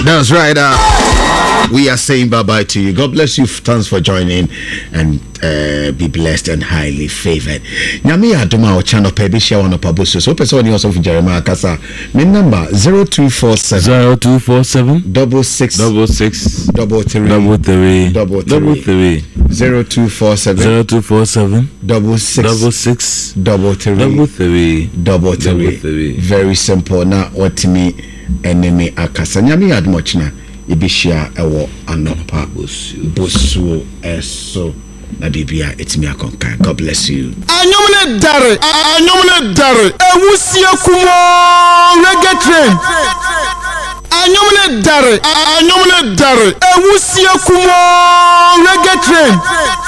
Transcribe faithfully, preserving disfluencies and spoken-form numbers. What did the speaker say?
That's right. Uh, we are saying bye-bye to you. God bless you. Thanks for joining, and uh, be blessed and highly favored. Nyami aduma o channel pebi share one pabuso. So person ni also for Jeremiah Kasa. My number zero two four seven zero two four seven double six double six double three double three double double three zero two four seven zero two four seven double six double six double three double three double three. Very simple. Now what me enemy akasa. Nyami aduma china. Ibishia ewo anopa bosu eso na bibia etimi akonka. God bless you. Anyomne dare anyomne dare ewusie kumo reggae train. Anyomne dare anyomne dare ewusie kumo reggae train.